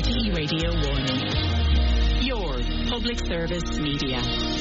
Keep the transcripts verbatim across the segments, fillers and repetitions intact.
T E Radio one. Your public service media.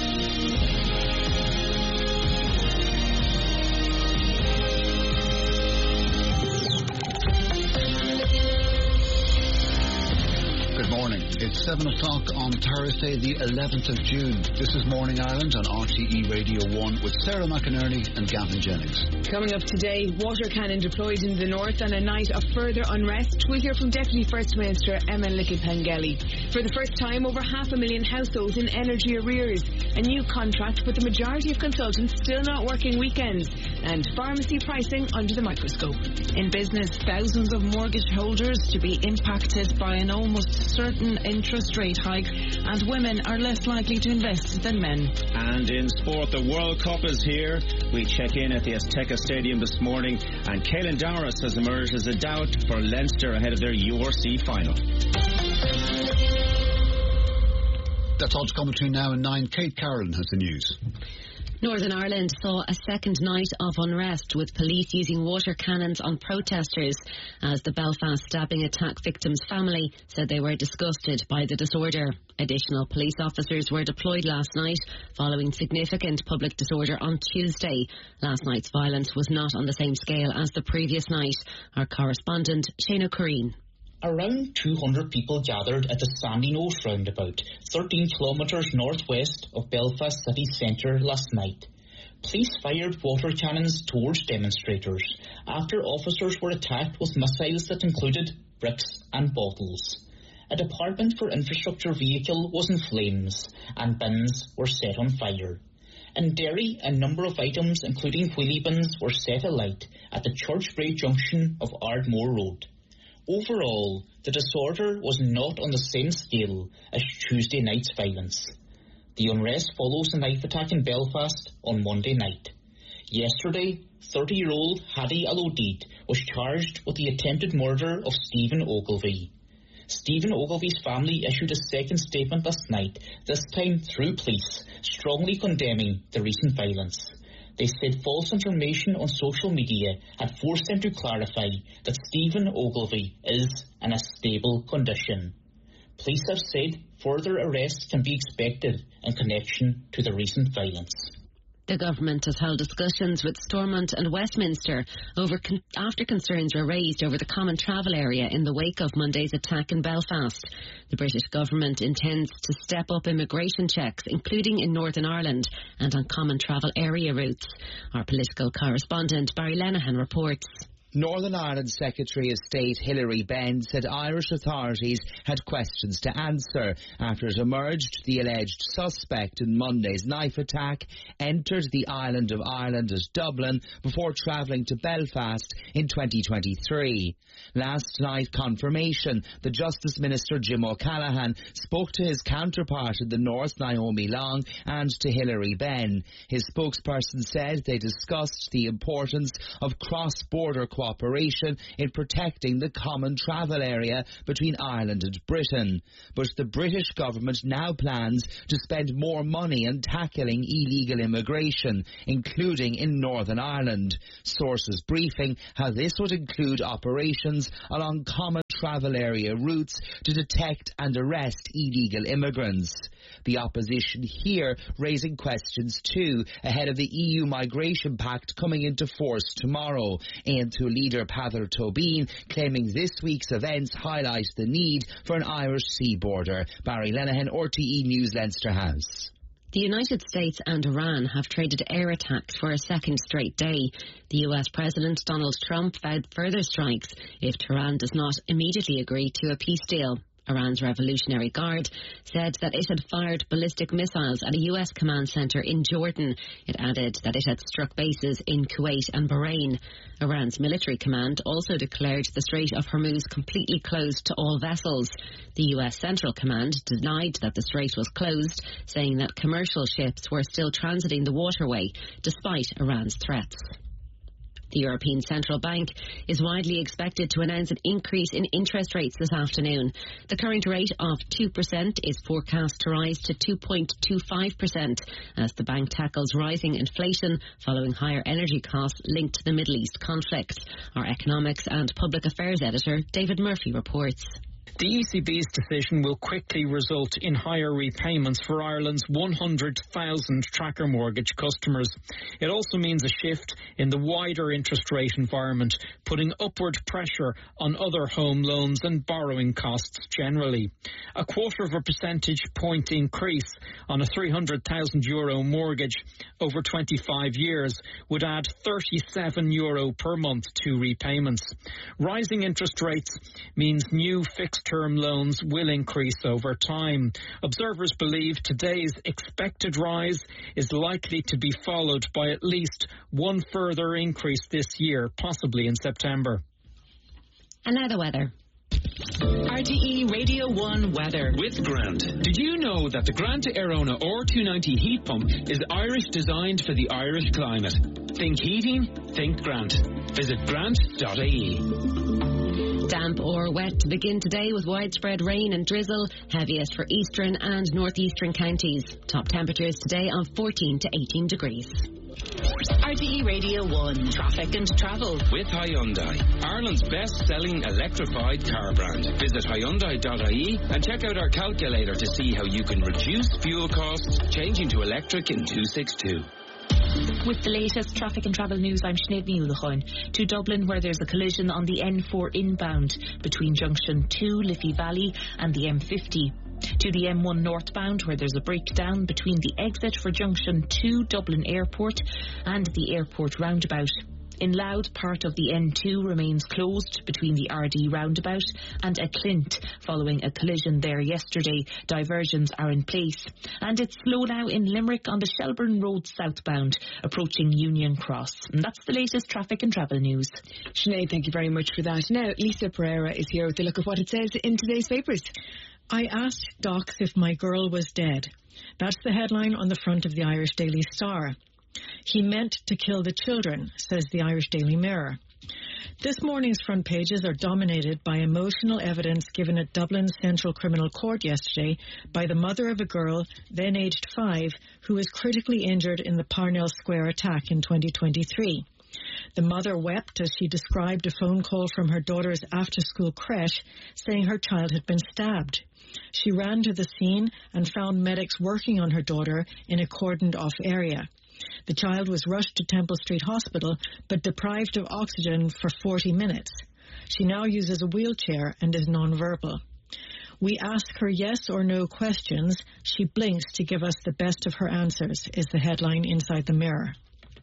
Good morning. It's seven o'clock on Thursday, the eleventh of June. This is Morning Ireland on R T E Radio one with Sarah McInerney and Gavin Jennings. Coming up today, water cannon deployed in the north and a night of further unrest. We'll hear from Deputy First Minister Emma Lickey-Pengelly. For the first time, over half a million households in energy arrears. A new contract with the majority of consultants still not working weekends. And pharmacy pricing under the microscope. In business, thousands of mortgage holders to be impacted by an almost certain interest rate hike, and women are less likely to invest than men. And in sport, the World Cup is here. We check in at the Azteca Stadium this morning, and Caelan Dowrus has emerged as a doubt for Leinster ahead of their U R C final. That's all to come between now and nine. Kate Carroll has the news. Northern Ireland saw a second night of unrest, with police using water cannons on protesters as the Belfast stabbing attack victim's family said they were disgusted by the disorder. Additional police officers were deployed last night following significant public disorder on Tuesday. Last night's violence was not on the same scale as the previous night. Our correspondent, Shane O'Correen. Around two hundred people gathered at the Sandyknoll roundabout, thirteen kilometres northwest of Belfast city centre last night. Police fired water cannons towards demonstrators after officers were attacked with missiles that included bricks and bottles. A Department for Infrastructure vehicle was in flames and bins were set on fire. In Derry, a number of items, including wheelie bins, were set alight at the Churchbrae junction of Ardmore Road. Overall, the disorder was not on the same scale as Tuesday night's violence. The unrest follows a knife attack in Belfast on Monday night. Yesterday, thirty-year-old Hadi Al-Odeid was charged with the attempted murder of Stephen Ogilvie. Stephen Ogilvie's family issued a second statement last night, this time through police, strongly condemning the recent violence. They said false information on social media had forced them to clarify that Stephen Ogilvie is in a stable condition. Police have said further arrests can be expected in connection to the recent violence. The government has held discussions with Stormont and Westminster over con- after concerns were raised over the common travel area in the wake of Monday's attack in Belfast. The British government intends to step up immigration checks, including in Northern Ireland and on common travel area routes. Our political correspondent Barry Lenihan reports. Northern Ireland Secretary of State Hilary Benn said Irish authorities had questions to answer after it emerged the alleged suspect in Monday's knife attack entered the island of Ireland as Dublin before travelling to Belfast in twenty twenty-three. Last night, confirmation, the Justice Minister Jim O'Callaghan spoke to his counterpart in the North, Naomi Long, and to Hilary Benn. His spokesperson said they discussed the importance of cross-border cooperation in protecting the common travel area between Ireland and Britain. But the British government now plans to spend more money on tackling illegal immigration, including in Northern Ireland. Sources briefing how this would include operations along common travel area routes to detect and arrest illegal immigrants. The opposition here raising questions too ahead of the E U Migration Pact coming into force tomorrow. And to leader Peadar Tóibín claiming this week's events highlight the need for an Irish sea border. Barry Lenihan, R T E News, Leinster House. The United States and Iran have traded air attacks for a second straight day. The U S President Donald Trump vowed further strikes if Tehran does not immediately agree to a peace deal. Iran's Revolutionary Guard said that it had fired ballistic missiles at a U S command centre in Jordan. It added that it had struck bases in Kuwait and Bahrain. Iran's military command also declared the Strait of Hormuz completely closed to all vessels. The U S Central Command denied that the strait was closed, saying that commercial ships were still transiting the waterway despite Iran's threats. The European Central Bank is widely expected to announce an increase in interest rates this afternoon. The current rate of two percent is forecast to rise to two point two five percent as the bank tackles rising inflation following higher energy costs linked to the Middle East conflict. Our economics and public affairs editor, David Murphy, reports. The E C B's decision will quickly result in higher repayments for Ireland's one hundred thousand tracker mortgage customers. It also means a shift in the wider interest rate environment, putting upward pressure on other home loans and borrowing costs generally. A quarter of a percentage point increase on a three hundred thousand euro mortgage over twenty-five years would add thirty-seven euro per month to repayments. Rising interest rates means new fixed-term loans will increase over time. Observers believe today's expected rise is likely to be followed by at least one further increase this year, possibly in September. And now the weather. R T E Radio one weather. With Grant. Did you know that the Grant Airona R two ninety heat pump is Irish designed for the Irish climate? Think heating, think Grant. Visit grant dot I E. Damp or wet to begin today with widespread rain and drizzle, heaviest for eastern and northeastern counties. Top temperatures today of fourteen to eighteen degrees. R T E Radio one, traffic and travel. With Hyundai, Ireland's best-selling electrified car brand. Visit hyundai dot I E and check out our calculator to see how you can reduce fuel costs changing to electric in two sixty-two. With the latest traffic and travel news, I'm Sinead Mulechoin. To Dublin, where there's a collision on the N four inbound between Junction two, Liffey Valley, and the M fifty. To the M one northbound, where there's a breakdown between the exit for Junction two, Dublin Airport, and the airport roundabout. In Louth, part of the N two remains closed between the R D roundabout and a Clint following a collision there yesterday. Diversions are in place. And it's slow now in Limerick on the Shelburne Road southbound, approaching Union Cross. And that's the latest traffic and travel news. Sinead, thank you very much for that. Now, Lisa Pereira is here with a look at what it says in today's papers. I asked docs if my girl was dead. That's the headline on the front of the Irish Daily Star. He meant to kill the children, says the Irish Daily Mirror. This morning's front pages are dominated by emotional evidence given at Dublin's Central Criminal Court yesterday by the mother of a girl, then aged five, who was critically injured in the Parnell Square attack in twenty twenty-three. The mother wept as she described a phone call from her daughter's after-school creche saying her child had been stabbed. She ran to the scene and found medics working on her daughter in a cordoned-off area. The child was rushed to Temple Street Hospital, but deprived of oxygen for forty minutes. She now uses a wheelchair and is nonverbal. We ask her yes or no questions. She blinks to give us the best of her answers, is the headline inside the Mirror.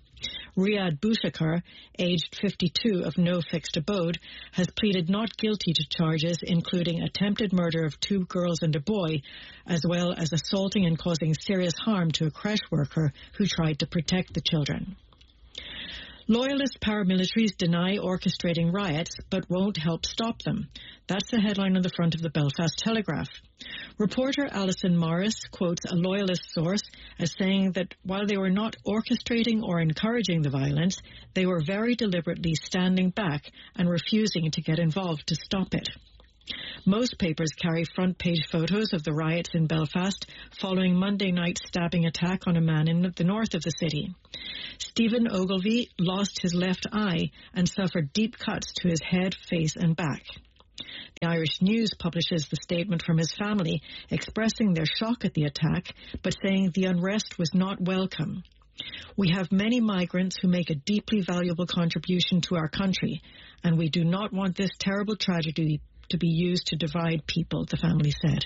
Riyad Boushakar, aged fifty-two, of no fixed abode, has pleaded not guilty to charges including attempted murder of two girls and a boy, as well as assaulting and causing serious harm to a creche worker who tried to protect the children. Loyalist paramilitaries deny orchestrating riots, but won't help stop them. That's the headline on the front of the Belfast Telegraph. Reporter Alison Morris quotes a loyalist source as saying that while they were not orchestrating or encouraging the violence, they were very deliberately standing back and refusing to get involved to stop it. Most papers carry front-page photos of the riots in Belfast following Monday night's stabbing attack on a man in the north of the city. Stephen Ogilvie lost his left eye and suffered deep cuts to his head, face and back. The Irish News publishes the statement from his family expressing their shock at the attack, but saying the unrest was not welcome. We have many migrants who make a deeply valuable contribution to our country, and we do not want this terrible tragedy to be used to divide people, the family said.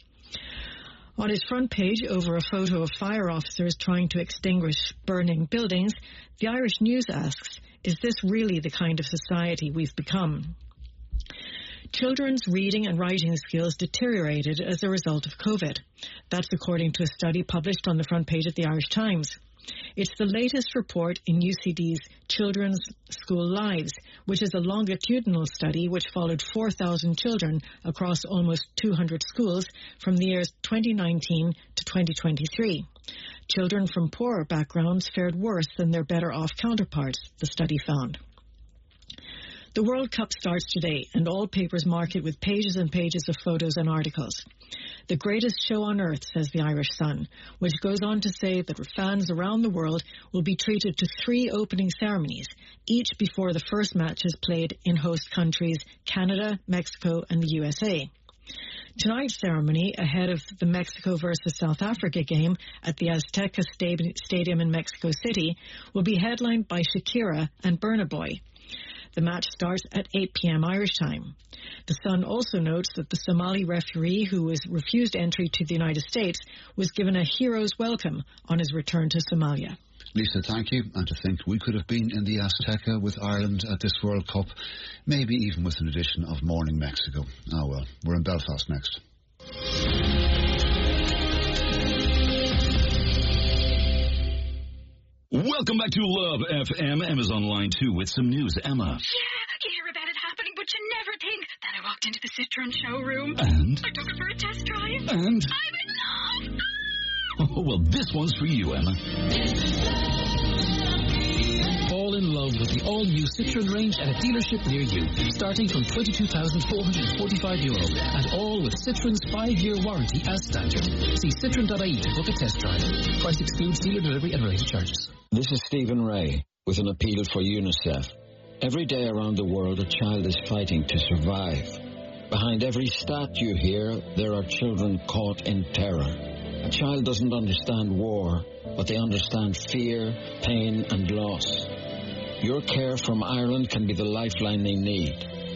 On his front page, over a photo of fire officers trying to extinguish burning buildings, the Irish News asks, is this really the kind of society we've become? Children's reading and writing skills deteriorated as a result of COVID. That's according to a study published on the front page of the Irish Times. It's the latest report in U C D's Children's School Lives, which is a longitudinal study which followed four thousand children across almost two hundred schools from the years twenty nineteen to twenty twenty-three. Children from poorer backgrounds fared worse than their better-off counterparts, the study found. The World Cup starts today, and all papers mark it with pages and pages of photos and articles. The greatest show on earth, says the Irish Sun, which goes on to say that fans around the world will be treated to three opening ceremonies, each before the first match is played in host countries Canada, Mexico and the U S A. Tonight's ceremony, ahead of the Mexico versus South Africa game at the Azteca Stadium in Mexico City, will be headlined by Shakira and Burna Boy. The match starts at eight p.m. Irish time. The Sun also notes that the Somali referee who was refused entry to the United States was given a hero's welcome on his return to Somalia. Lisa, thank you. And to think we could have been in the Azteca with Ireland at this World Cup, maybe even with an edition of Morning Mexico. Oh well, we're in Belfast next. Welcome back to Love F M. Emma's on line two with some news. Emma. Yeah, you hear about it happening, but you never think. Then I walked into the Citroen showroom. And? I took it for a test drive. And? I'm in love. Oh, well, this one's for you, Emma. Fall in love with the all-new Citroen range at a dealership near you, starting from twenty-two thousand four hundred forty-five euro, and all with Citroen's five-year warranty as standard. See citroen dot I E to book a test drive. Price excludes dealer delivery and related charges. This is Stephen Ray with an appeal for UNICEF. Every day around the world, a child is fighting to survive. Behind every stat you hear, there are children caught in terror. A child doesn't understand war, but they understand fear, pain, and loss. Your care from Ireland can be the lifeline they need.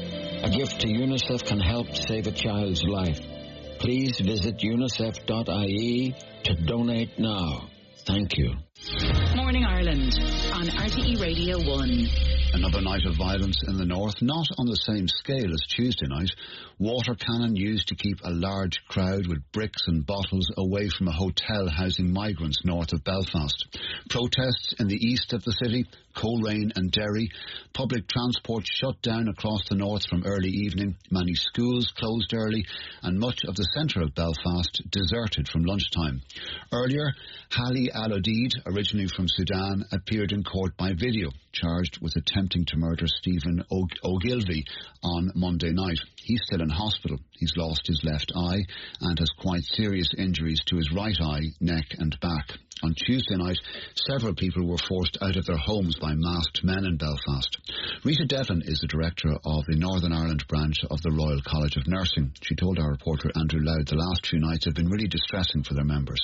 A gift to UNICEF can help save a child's life. Please visit unicef dot I E to donate now. Thank you. Morning Ireland on R T E Radio one. Another night of violence in the north, not on the same scale as Tuesday night. Water cannon used to keep a large crowd with bricks and bottles away from a hotel housing migrants north of Belfast. Protests in the east of the city, Coleraine and Derry. Public transport shut down across the north from early evening. Many schools closed early, and much of the centre of Belfast deserted from lunchtime. Earlier, Hali Al-Odid, originally from Sudan, appeared in court by video, charged with attempting to murder Stephen Ogilvie on Monday night. He's still in hospital. He's lost his left eye and has quite serious injuries to his right eye, neck and back. On Tuesday night, several people were forced out of their homes by masked men in Belfast. Rita Devlin is the director of the Northern Ireland branch of the Royal College of Nursing. She told our reporter Andrew Loud the last few nights have been really distressing for their members.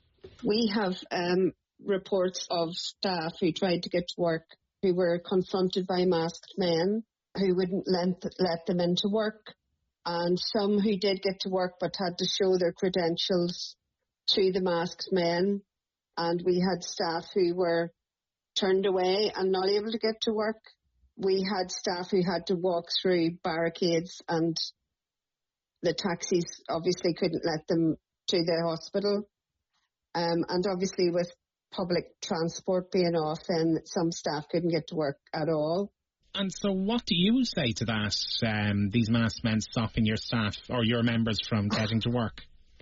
We have um, reports of staff who tried to get to work who were confronted by masked men who wouldn't let, let them into work, and some who did get to work but had to show their credentials to the masked men. And we had staff who were turned away and not able to get to work. We had staff who had to walk through barricades, and the taxis obviously couldn't let them to the hospital. Um, and obviously with public transport being off, then some staff couldn't get to work at all. And so what do you say to that, um, these masked men stopping your staff or your members from getting to work?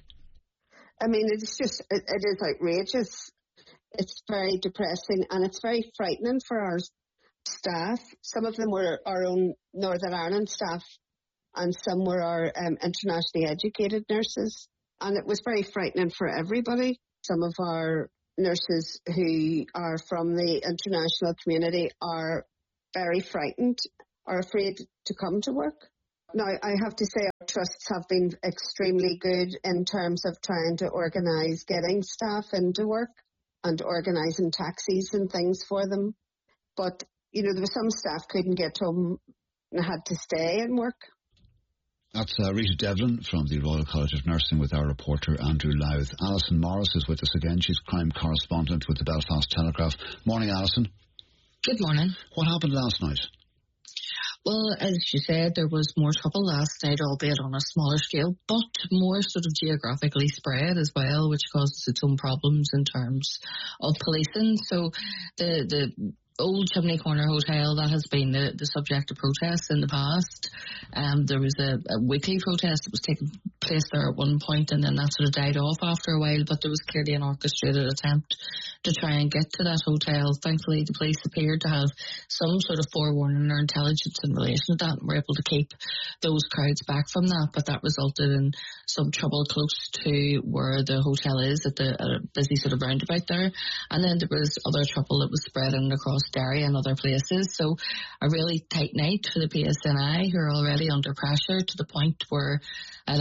I mean, it's just, it, it is outrageous. It's very depressing, and it's very frightening for our staff. Some of them were our own Northern Ireland staff, and some were our um, internationally educated nurses. And it was very frightening for everybody. Some of our nurses who are from the international community are very frightened, are afraid to come to work. Now, I have to say our trusts have been extremely good in terms of trying to organise getting staff into work and organising taxis and things for them. But, you know, there were some staff couldn't get home and had to stay and work. That's uh, Rita Devlin from the Royal College of Nursing with our reporter Andrew Louth. Alison Morris is with us again. She's crime correspondent with the Belfast Telegraph. Morning, Alison. Good morning. What happened last night? Well, as you said, there was more trouble last night, albeit on a smaller scale, but more sort of geographically spread as well, which causes its own problems in terms of policing. So the the old Chimney Corner Hotel, that has been the, the subject of protests in the past. Um, there was a, a weekly protest that was taking place there at one point, and then that sort of died off after a while, but there was clearly an orchestrated attempt to try and get to that hotel. Thankfully, the police appeared to have some sort of forewarning or intelligence in relation to that, and were able to keep those crowds back from that, but that resulted in some trouble close to where the hotel is, at the at a busy sort of roundabout there. And then there was other trouble that was spreading across Derry and other places. So a really tight night for the P S N I, who are already under pressure to the point where at a press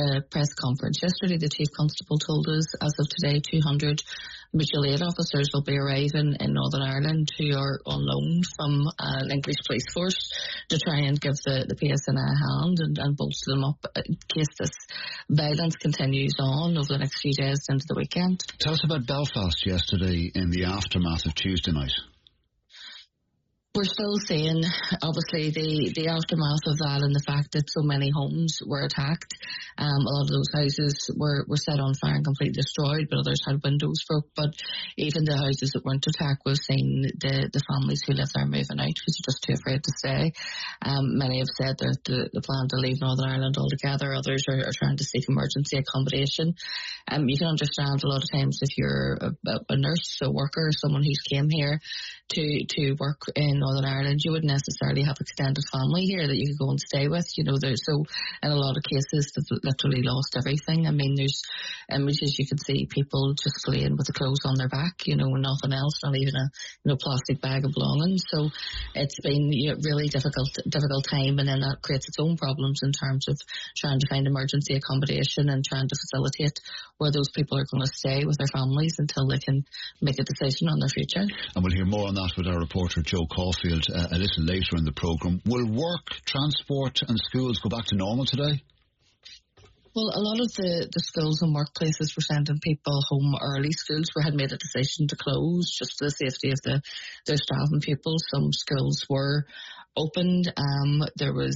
press conference yesterday, the Chief Constable told us as of today two hundred mutual aid officers will be arriving in Northern Ireland who are on loan from an English police force to try and give the, the P S N I a hand and, and bolster them up in case this violence continues on over the next few days into the weekend. Tell us about Belfast yesterday in the aftermath of Tuesday night. We're still seeing, obviously, the, the aftermath of that and the fact that so many homes were attacked. Um, a lot of those houses were, were set on fire and completely destroyed, but others had windows broke. But even the houses that weren't attacked, we've seen the, the families who live there moving out because they're just too afraid to stay. Um, many have said that the, the plan to leave Northern Ireland altogether. Others are, are trying to seek emergency accommodation. Um, you can understand a lot of times if you're a, a nurse, a worker, someone who's came here to, to work in Northern Ireland, you wouldn't necessarily have extended family here that you could go and stay with. You know, there's so in a lot of cases they've literally lost everything. I mean, there's images you can see people just fleeing with the clothes on their back, you know, and nothing else, not even a you know plastic bag of belongings. So it's been you know, really difficult, difficult time, and then that creates its own problems in terms of trying to find emergency accommodation and trying to facilitate where those people are going to stay with their families until they can make a decision on their future. And we'll hear more on that with our reporter Joe Caulfield uh, a little later in the programme. Will work, transport and schools go back to normal today? Well, a lot of the, the schools and workplaces were sending people home early. Schools were had made a decision to close just for the safety of the their staff and pupils. Some schools were opened. Um, there was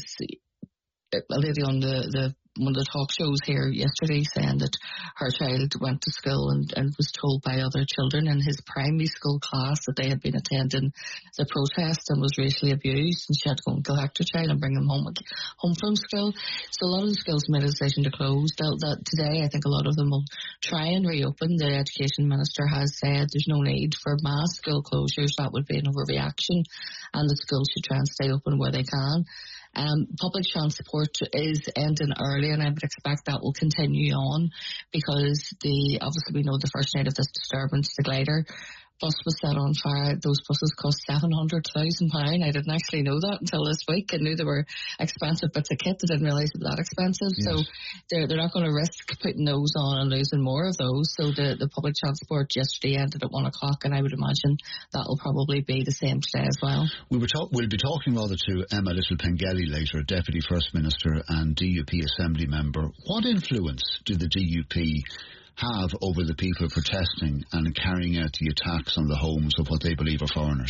a lady on the, the one of the talk shows here yesterday saying that her child went to school and, and was told by other children in his primary school class that they had been attending the protest and was racially abused, and she had to go and collect her child and bring him home home from school. So a lot of the schools made a decision to close. That, that today I think a lot of them will try and reopen. The Education Minister has said there's no need for mass school closures. That would be an overreaction, and the schools should try and stay open where they can. Um, public transport is ending early, and I would expect that will continue on because the obviously we know the first night of this disturbance, the glider bus was set on fire. Those buses cost seven hundred thousand pounds. I didn't actually know that until this week. I knew they were expensive bits of kit. I didn't realise they were that expensive. Yes. So they're, they're not going to risk putting those on and losing more of those. So the, the public transport yesterday ended at one o'clock, and I would imagine that will probably be the same today as well. We were talk- we'll be talking rather to Emma Little Pengelly later, Deputy First Minister and D U P Assembly member. What influence do the D U P have over the people protesting and carrying out the attacks on the homes of what they believe are foreigners?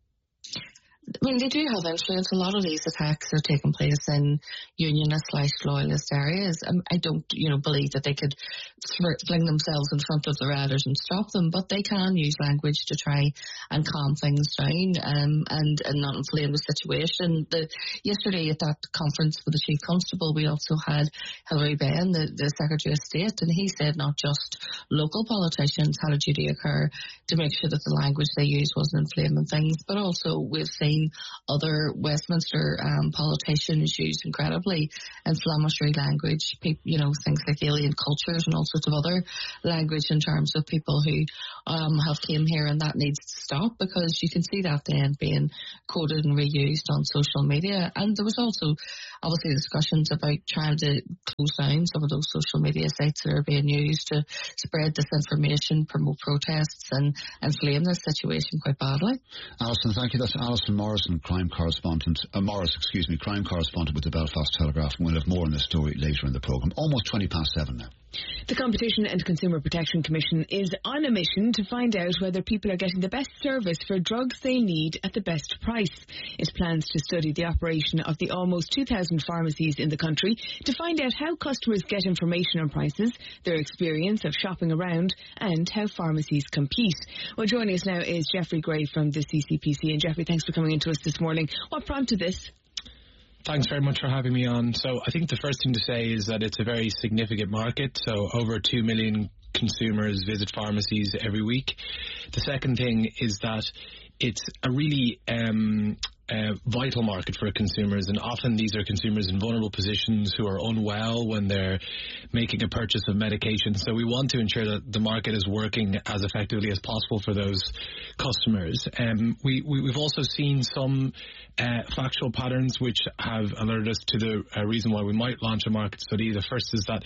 I mean, they do have influence. A lot of these attacks are taking place in unionist slash loyalist areas. Um, I don't, you know, believe that they could fling themselves in front of the riders and stop them, but they can use language to try and calm things down um, and, and not inflame the situation. The, yesterday at that conference with the Chief Constable, we also had Hilary Benn, the, the Secretary of State, and he said not just local politicians had a duty occur to make sure that the language they use wasn't inflaming things, but also we've seen other Westminster um, politicians use incredibly inflammatory language, people, you know, things like alien cultures and all sorts of other language in terms of people who um, have came here, and that needs to stop because you can see that then being quoted and reused on social media. And there was also obviously discussions about trying to close down some of those social media sites that are being used to spread disinformation, promote protests and inflame this situation quite badly. Alison, thank you. That's Alison Morrison, crime correspondent, uh, Morris, excuse me, crime correspondent with the Belfast Telegraph. And we'll have more on this story later in the programme. Almost twenty past seven now. The Competition and Consumer Protection Commission is on a mission to find out whether people are getting the best service for drugs they need at the best price. It plans to study the operation of the almost two thousand pharmacies in the country to find out how customers get information on prices, their experience of shopping around, and how pharmacies compete. Well, joining us now is Jeffrey Gray from the C C P C. And Jeffrey, thanks for coming into us this morning. What prompted this? Thanks very much for having me on. So I think the first thing to say is that it's a very significant market. So over two million consumers visit pharmacies every week. The second thing is that it's a really um, uh, vital market for consumers, and often these are consumers in vulnerable positions who are unwell when they're making a purchase of medication. So we want to ensure that the market is working as effectively as possible for those customers. Um, we, we, we've also seen some uh, factual patterns which have alerted us to the uh, reason why we might launch a market study. The first is that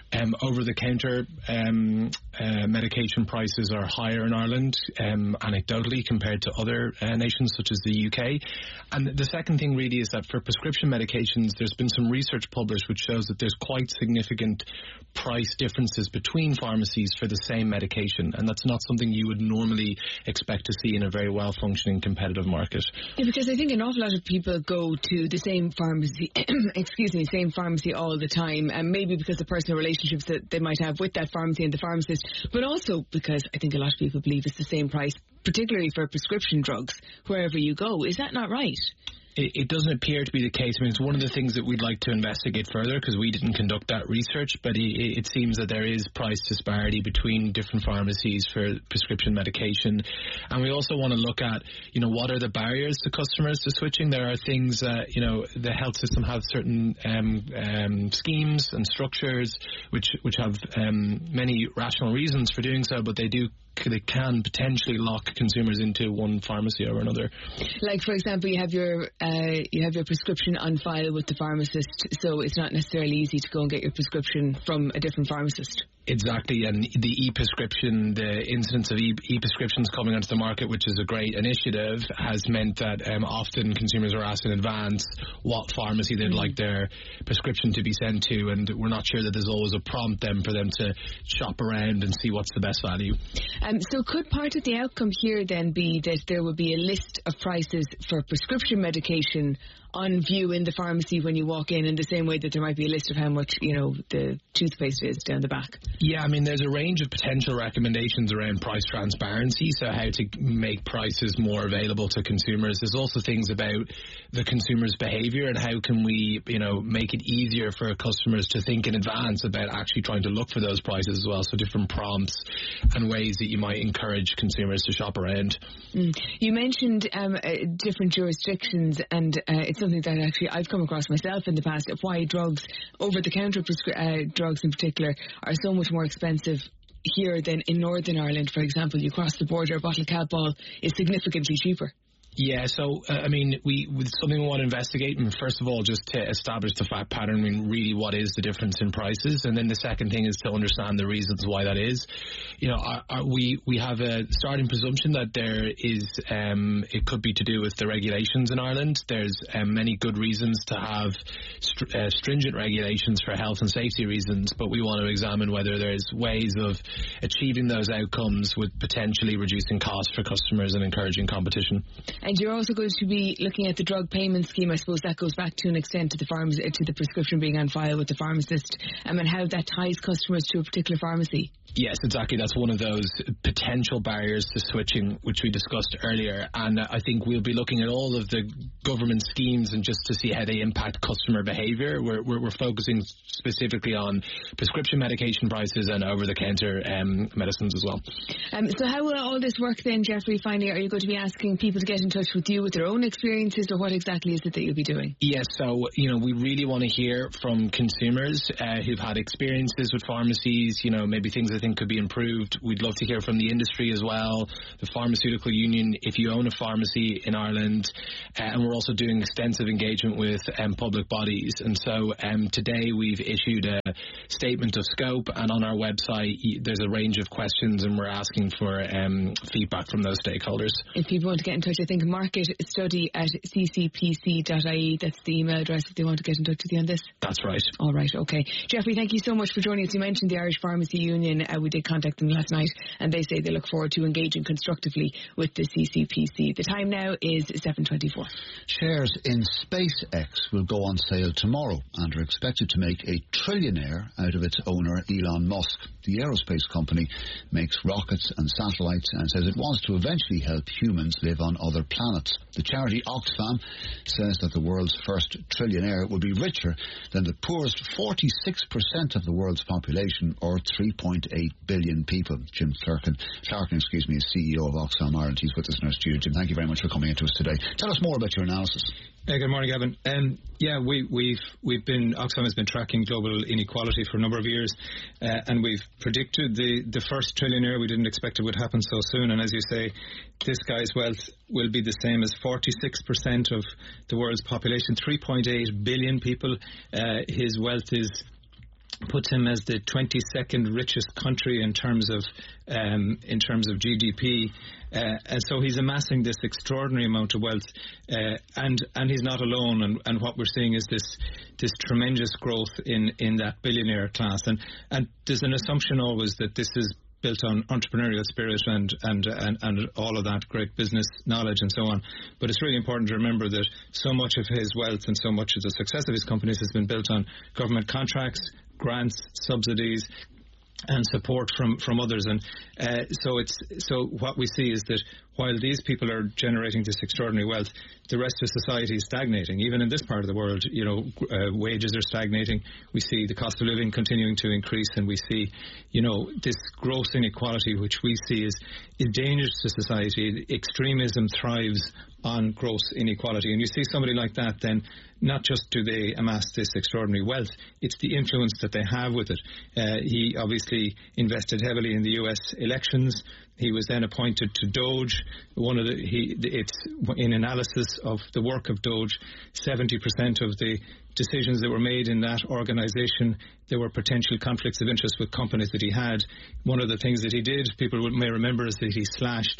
Um, over-the-counter um, uh, medication prices are higher in Ireland, um, anecdotally, compared to other uh, nations such as the U K. And the second thing really is that for prescription medications, there's been some research published which shows that there's quite significant price differences between pharmacies for the same medication, and that's not something you would normally expect to see in a very well-functioning competitive market. Yeah, because I think an awful lot of people go to the same pharmacy, excuse me, same pharmacy all the time, and maybe because of personal relationships that they might have with that pharmacy and the pharmacist, but also because I think a lot of people believe it's the same price, particularly for prescription drugs, wherever you go. Is that not right? It, it doesn't appear to be the case. I mean, it's one of the things that we'd like to investigate further because we didn't conduct that research, but it, it seems that there is price disparity between different pharmacies for prescription medication. And we also want to look at, you know, what are the barriers to customers to switching? There are things that, you know, the health system has certain um, um, schemes and structures which, which have um, many rational reasons for doing so, but they do they can potentially lock consumers into one pharmacy or another. Like, for example, you have your uh, you have your prescription on file with the pharmacist, so it's not necessarily easy to go and get your prescription from a different pharmacist. Exactly, and the e-prescription, the incidence of e- e-prescriptions coming onto the market, which is a great initiative, has meant that um, often consumers are asked in advance what pharmacy they'd mm-hmm. like their prescription to be sent to, and we're not sure that there's always a prompt then for them to shop around and see what's the best value. Um, so could part of the outcome here then be that there would be a list of prices for prescription medication on view in the pharmacy when you walk in, in the same way that there might be a list of how much, you know, the toothpaste is down the back? Yeah, I mean, there's a range of potential recommendations around price transparency, so how to make prices more available to consumers. There's also things about the consumer's behaviour and how can we, you know, make it easier for customers to think in advance about actually trying to look for those prices as well, so different prompts and ways that you might encourage consumers to shop around. Mm. You mentioned um, uh, different jurisdictions, and uh, it's something that actually I've come across myself in the past, of why drugs, over-the-counter prescri- uh, drugs in particular, are so much more expensive here than in Northern Ireland. For example, you cross the border, a bottle of Calpol is significantly cheaper. Yeah, so, uh, I mean, we with something we want to investigate, and first of all, just to establish the fact pattern, I mean, really what is the difference in prices, and then the second thing is to understand the reasons why that is. You know, our, our, we, we have a starting presumption that there is, um, it could be to do with the regulations in Ireland. There's um, many good reasons to have str- uh, stringent regulations for health and safety reasons, but we want to examine whether there's ways of achieving those outcomes with potentially reducing costs for customers and encouraging competition. And you're also going to be looking at the drug payment scheme. I suppose that goes back to an extent to the pharmacy, to the prescription being on file with the pharmacist, um, and how that ties customers to a particular pharmacy. Yes, exactly. That's one of those potential barriers to switching, which we discussed earlier. And I think we'll be looking at all of the government schemes and just to see how they impact customer behaviour. We're, we're, we're focusing specifically on prescription medication prices and over-the-counter um, medicines as well. Um, so how will all this work then, Jeffrey? Finally, are you going to be asking people to get in touch with you with their own experiences, or what exactly is it that you'll be doing? Yes, so, you know, we really want to hear from consumers uh, who've had experiences with pharmacies, you know, maybe things that think could be improved. We'd love to hear from the industry as well, the pharmaceutical union, if you own a pharmacy in Ireland, uh, and we're also doing extensive engagement with um, public bodies. And so um, today we've issued a statement of scope, and on our website there's a range of questions, and we're asking for um, feedback from those stakeholders. If people want to get in touch, I think market study at c c p c dot i e, that's the email address if they want to get in touch with you on this. That's right. All right, okay. Jeffrey, thank you so much for joining us. You mentioned the Irish Pharmacy Union. Uh, we did contact them last night, and they say they look forward to engaging constructively with the C C P C. The time now is seven twenty-four. Shares in SpaceX will go on sale tomorrow and are expected to make a trillionaire out of its owner, Elon Musk. The aerospace company makes rockets and satellites and says it wants to eventually help humans live on other planets. The charity Oxfam says that the world's first trillionaire will be richer than the poorest forty-six percent of the world's population, or three point eight billion people. Jim Clarkin, Clarkin, excuse me, is C E O of Oxfam Ireland. He's with us in our studio. Jim, thank you very much for coming into us today. Tell us more about your analysis. Uh, good morning, Gavin. Um, yeah, we, we've we've been Oxfam has been tracking global inequality for a number of years, uh, and we've predicted the the first trillionaire. We didn't expect it would happen so soon, and as you say, this guy's wealth will be the same as forty-six percent of the world's population, three point eight billion people. Uh, his wealth is puts him as the twenty-second richest country in terms of um, in terms of G D P, uh, and so he's amassing this extraordinary amount of wealth, uh, and and he's not alone. And, and what we're seeing is this this tremendous growth in, in that billionaire class, and and there's an assumption always that this is built on entrepreneurial spirit and, and and and all of that great business knowledge and so on. But it's really important to remember that so much of his wealth and so much of the success of his companies has been built on government contracts, grants, subsidies, and support from, from others. And uh, so it's so what we see is that while these people are generating this extraordinary wealth, the rest of society is stagnating. Even in this part of the world, you know, uh, wages are stagnating. We see the cost of living continuing to increase, and we see, you know, this gross inequality, which we see is, is dangerous to society. Extremism thrives on gross inequality. And you see somebody like that, then not just do they amass this extraordinary wealth, it's the influence that they have with it. Uh, he obviously invested heavily in the U S elections. He was then appointed to Doge. One of the he it's in analysis of the work of Doge, seventy percent of the decisions that were made in that organisation, there were potential conflicts of interest with companies that he had. One of the things that he did, people may remember, is that he slashed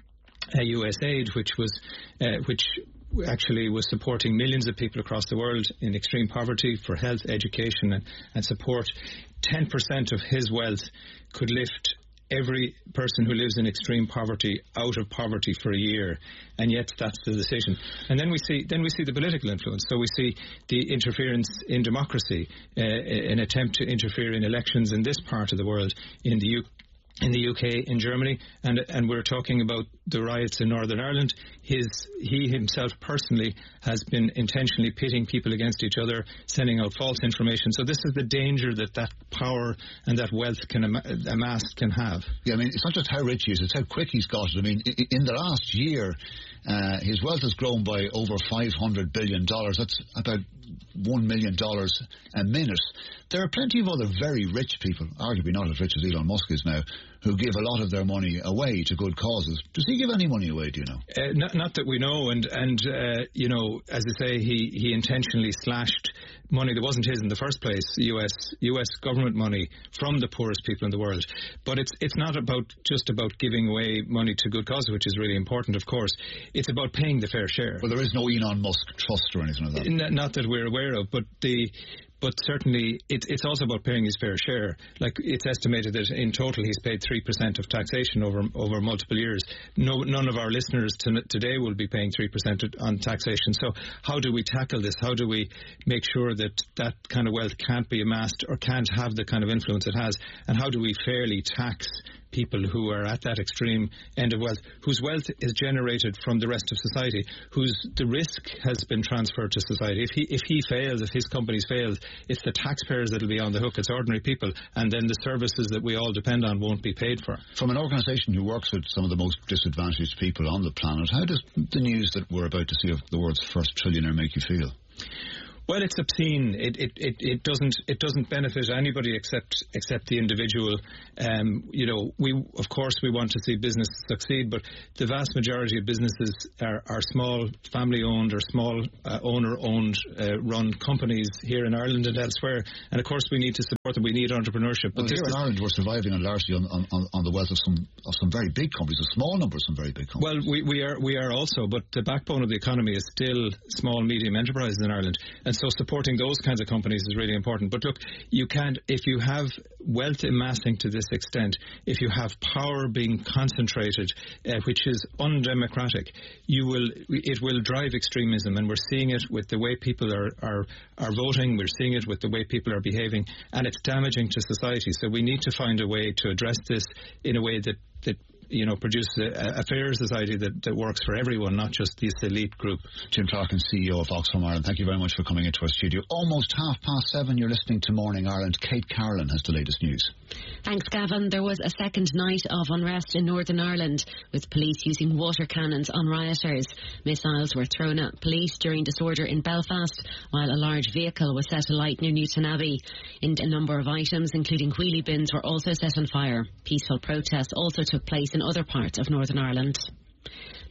uh, U S aid, which was uh, which actually was supporting millions of people across the world in extreme poverty for health, education and, and support. ten percent of his wealth could lift every person who lives in extreme poverty out of poverty for a year, and yet that's the decision. And then we see then we see the political influence. So we see the interference in democracy, uh, an attempt to interfere in elections in this part of the world, in the U K. In the U K, in Germany, and and we're talking about the riots in Northern Ireland. His he himself personally has been intentionally pitting people against each other, sending out false information. So this is the danger that that power and that wealth can am- amass can have. Yeah, I mean, it's not just how rich he is; it's how quick he's got it. I mean, in the last year, uh, his wealth has grown by over five hundred billion dollars. That's about one million dollars a minute. There are plenty of other very rich people, arguably not as rich as Elon Musk is now, who give a lot of their money away to good causes. Does he give any money away, do you know? Uh, not, not that we know, and, and uh, you know, as I say, he, he intentionally slashed money that wasn't his in the first place, U S U S government money from the poorest people in the world. But it's it's not about just about giving away money to good causes, which is really important, of course. It's about paying the fair share. Well, there is no Elon Musk trust or anything like that. N- not that we're aware of, but the... But certainly, it, it's also about paying his fair share. Like, it's estimated that in total he's paid three percent of taxation over over multiple years. No, none of our listeners to, today will be paying three percent on taxation. So how do we tackle this? How do we make sure that that kind of wealth can't be amassed or can't have the kind of influence it has? And how do we fairly tax people who are at that extreme end of wealth, whose wealth is generated from the rest of society, whose the risk has been transferred to society? If he if he fails, if his companies fail, it's the taxpayers that will be on the hook. It's ordinary people, and then the services that we all depend on won't be paid for. From an organisation who works with some of the most disadvantaged people on the planet, how does the news that we're about to see of the world's first trillionaire make you feel? Well, it's obscene. It it, it, it doesn't it doesn't benefit anybody except except the individual. Um, you know, we of course we want to see business succeed, but the vast majority of businesses are, are small, family-owned or small uh, owner-owned, uh, run companies here in Ireland and elsewhere. And of course, we need to support them. We need entrepreneurship. But well, here in Ireland, we're surviving on largely on, on, on the wealth of some of some very big companies, a small number of some very big companies. Well, we, we are we are also, but the backbone of the economy is still small, medium enterprises in Ireland. And so supporting those kinds of companies is really important. But look, you can't, if you have wealth amassing to this extent, if you have power being concentrated, uh, which is undemocratic, you will, it will drive extremism. And we're seeing it with the way people are, are, are voting. We're seeing it with the way people are behaving. And it's damaging to society. So we need to find a way to address this in a way that, that you know, produce a, a fair society that, that works for everyone, not just this elite group. Jim Clarkin, C E O of Oxfam Ireland, thank you very much for coming into our studio. Almost half past seven, you're listening to Morning Ireland. Kate Carolyn has the latest news. Thanks, Gavin. There was a second night of unrest in Northern Ireland, with police using water cannons on rioters. Missiles were thrown at police during disorder in Belfast, while a large vehicle was set alight near Newtonabbey. And a number of items, including wheelie bins, were also set on fire. Peaceful protests also took place in other parts of Northern Ireland.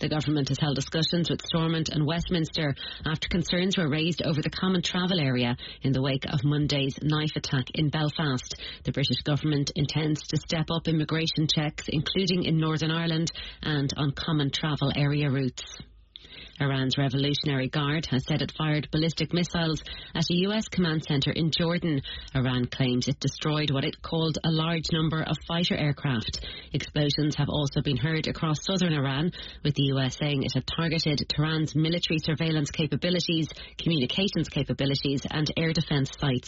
The government has held discussions with Stormont and Westminster after concerns were raised over the common travel area in the wake of Monday's knife attack in Belfast. The British government intends to step up immigration checks, including in Northern Ireland and on common travel area routes. Iran's Revolutionary Guard has said it fired ballistic missiles at a U S command centre in Jordan. Iran claims it destroyed what it called a large number of fighter aircraft. Explosions have also been heard across southern Iran, with the U S saying it had targeted Tehran's military surveillance capabilities, communications capabilities and air defence sites.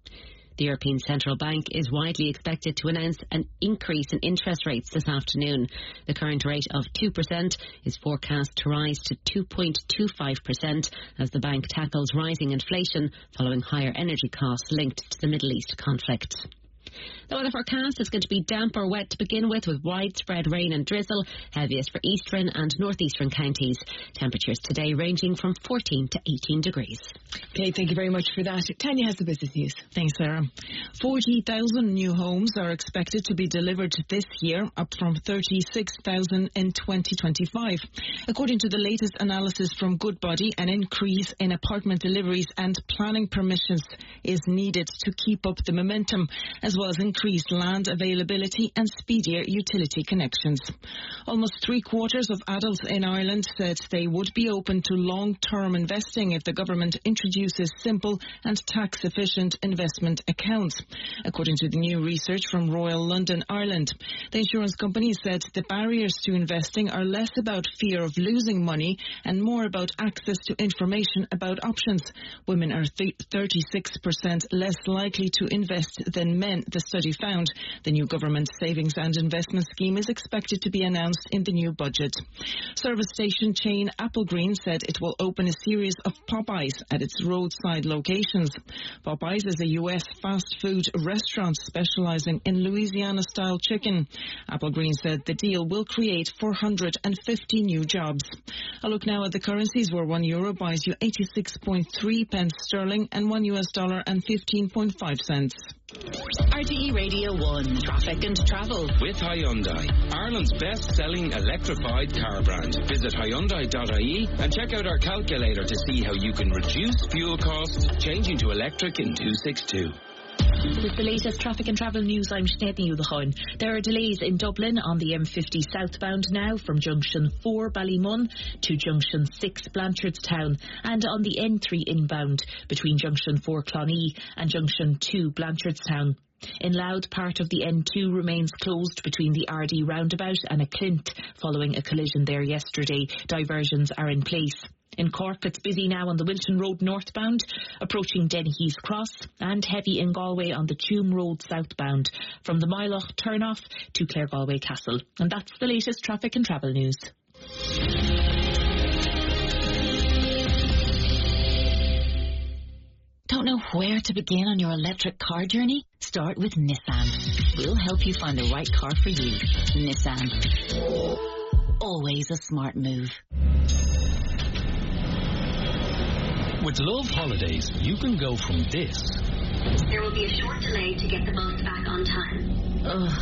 The European Central Bank is widely expected to announce an increase in interest rates this afternoon. The current rate of two percent is forecast to rise to two point two five percent as the bank tackles rising inflation following higher energy costs linked to the Middle East conflict. The weather forecast is going to be damp or wet to begin with, with widespread rain and drizzle, heaviest for eastern and northeastern counties. Temperatures today ranging from fourteen to eighteen degrees. Okay, thank you very much for that. Tanya has the business news. Thanks, Sarah. forty thousand new homes are expected to be delivered this year, up from thirty-six thousand in twenty twenty-five. According to the latest analysis from Goodbody, an increase in apartment deliveries and planning permissions is needed to keep up the momentum, as well as increased land availability and speedier utility connections. Almost three quarters of adults in Ireland said they would be open to long-term investing if the government introduces simple and tax-efficient investment accounts, according to the new research from Royal London, Ireland. The insurance company said the barriers to investing are less about fear of losing money and more about access to information about options. Women are th- thirty-six percent less likely to invest than men, the study found. The new government savings and investment scheme is expected to be announced in the new budget. Service station chain Applegreen said it will open a series of Popeyes at its roadside locations. Popeyes is a U S fast food restaurant specializing in Louisiana-style chicken. Applegreen said the deal will create four hundred fifty new jobs. A look now at the currencies, where one euro buys you eighty-six point three pence sterling and one U S dollar and fifteen point five cents. R T E Radio one, traffic and travel. With Hyundai, Ireland's best-selling electrified car brand. Visit Hyundai dot I E and check out our calculator to see how you can reduce fuel costs changing to electric in two six two. With the latest traffic and travel news, I'm Sinead Niulichon. There are delays in Dublin on the M fifty southbound now from junction four Ballymun to junction six Blanchardstown, and on the N three inbound between junction four Clonee and junction two Blanchardstown. In Louth, part of the N two remains closed between the R D roundabout and a Clint following a collision there yesterday. Diversions are in place. In Cork, it's busy now on the Wilton Road northbound, approaching Dennehy's Cross, and heavy in Galway on the Tuam Road southbound, from the Miloch turn-off to Clare Galway Castle. And that's the latest traffic and travel news. Don't know where to begin on your electric car journey? Start with Nissan. We'll help you find the right car for you. Nissan. Always a smart move. With Love Holidays, you can go from this. There will be a short delay to get the bus back on time. Ugh.